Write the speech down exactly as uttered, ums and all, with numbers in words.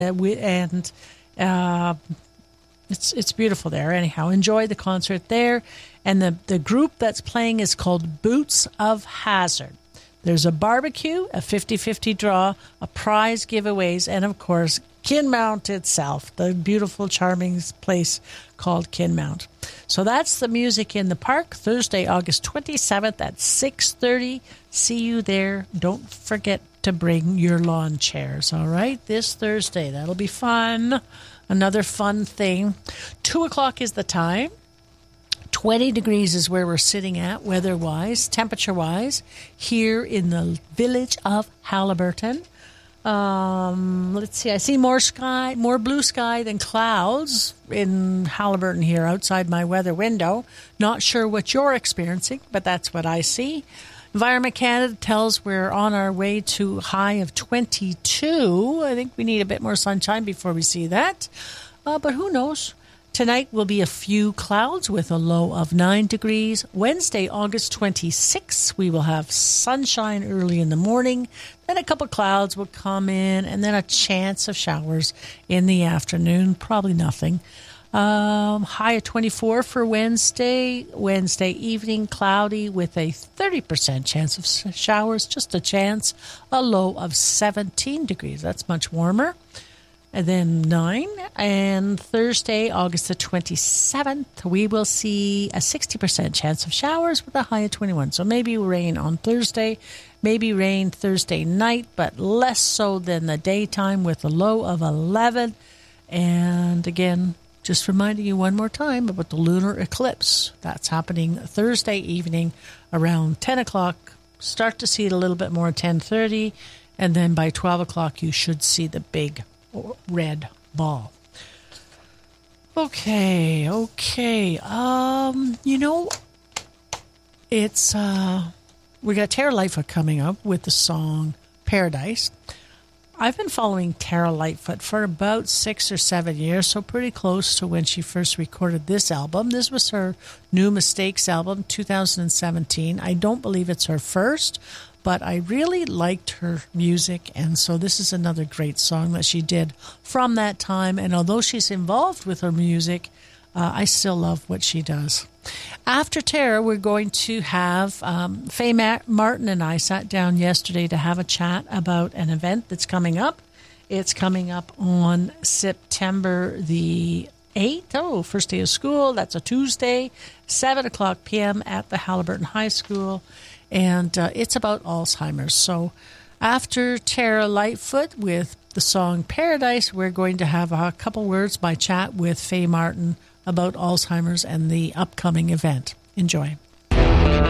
Uh, we, and uh, it's it's beautiful there. Anyhow, enjoy the concert there. And the, the group that's playing is called Boots of Hazard. There's a barbecue, a fifty-fifty draw, a prize giveaways, and, of course, Kinmount itself, the beautiful, charming place called Kinmount. So that's the music in the park, Thursday, August twenty-seventh at six thirty. See you there. Don't forget to bring your lawn chairs, all right, this Thursday. That'll be fun. Another fun thing. Two o'clock is the time. twenty degrees is where we're sitting at, weather-wise, temperature-wise, here in the village of Haliburton. Um, let's see, I see more sky, more blue sky than clouds in Haliburton here outside my weather window. Not sure what you're experiencing, but that's what I see. Environment Canada tells we're on our way to a high of twenty-two. I think we need a bit more sunshine before we see that, uh, but who knows? Tonight will be a few clouds with a low of nine degrees. Wednesday, August twenty-sixth, we will have sunshine early in the morning. Then a couple clouds will come in, and then a chance of showers in the afternoon. Probably nothing. Um, high of twenty-four for Wednesday. Wednesday evening, cloudy with a thirty percent chance of showers. Just a chance. A low of seventeen degrees. That's much warmer. And then nine. And Thursday, August the twenty-seventh, we will see a sixty percent chance of showers with a high of twenty-one. So maybe rain on Thursday, maybe rain Thursday night, but less so than the daytime with a low of eleven. And again, just reminding you one more time about the lunar eclipse. That's happening Thursday evening around ten o'clock. Start to see it a little bit more at ten thirty. And then by twelve o'clock, you should see the big red ball. Okay, okay. Um, you know, it's uh, we got Tara Lightfoot coming up with the song Paradise. I've been following Tara Lightfoot for about six or seven years, so pretty close to when she first recorded this album. This was her New Mistakes album, two thousand seventeen. I don't believe it's her first, but I really liked her music, and so this is another great song that she did from that time. And although she's involved with her music, uh, I still love what she does. After Tara, we're going to have um, Faye Martin and I sat down yesterday to have a chat about an event that's coming up. It's coming up on September the eighth. Oh, first day of school. That's a Tuesday, seven o'clock p.m. at the Haliburton High School. And uh, it's about Alzheimer's. So after Tara Lightfoot with the song Paradise, we're going to have a couple words by chat with Faye Martin about Alzheimer's and the upcoming event. Enjoy.